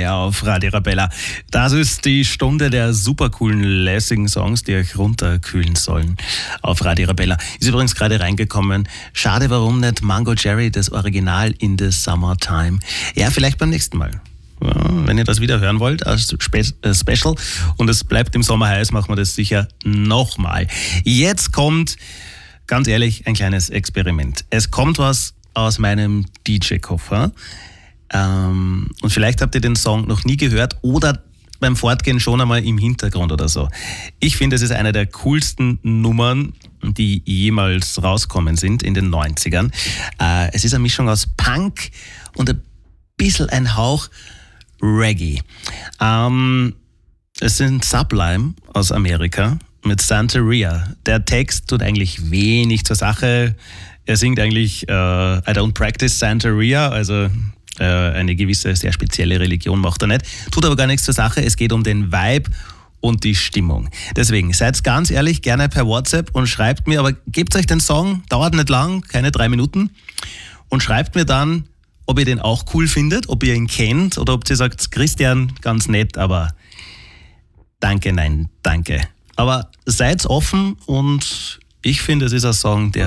Fire auf Radio Arabella. Das ist die Stunde der super coolen Lessing-Songs, die euch runterkühlen sollen auf Radio Arabella. Ist übrigens gerade reingekommen. Schade, warum nicht Mango Jerry, das Original In the Summertime. Ja, vielleicht beim nächsten Mal. Ja, wenn ihr das wieder hören wollt, als Special und es bleibt im Sommer heiß, machen wir das sicher nochmal. Jetzt kommt, ganz ehrlich, ein kleines Experiment. Es kommt was aus meinem DJ-Koffer. Und vielleicht habt ihr den Song noch nie gehört oder beim Fortgehen schon einmal im Hintergrund oder so. Ich finde, es ist eine der coolsten Nummern, die jemals rauskommen sind in den 90ern. Es ist eine Mischung aus Punk und ein bisschen ein Hauch Reggae. Es sind Sublime aus Amerika mit Santeria. Der Text tut eigentlich wenig zur Sache. Er singt eigentlich I don't practice Santeria, also eine gewisse, sehr spezielle Religion macht er nicht. Tut aber gar nichts zur Sache. Es geht um den Vibe und die Stimmung. Deswegen, seid ganz ehrlich, gerne per WhatsApp und schreibt mir, aber gebt euch den Song, dauert nicht lang, keine 3 Minuten, und schreibt mir dann, ob ihr den auch cool findet, ob ihr ihn kennt oder ob ihr sagt, Christian, ganz nett, aber danke, nein, danke. Aber seid offen und ich finde, es ist ein Song, der